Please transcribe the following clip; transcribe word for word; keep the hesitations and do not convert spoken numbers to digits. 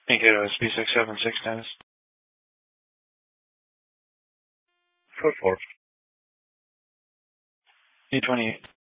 Mankato S P six seven six Dennis. Four four. D twenty-eight.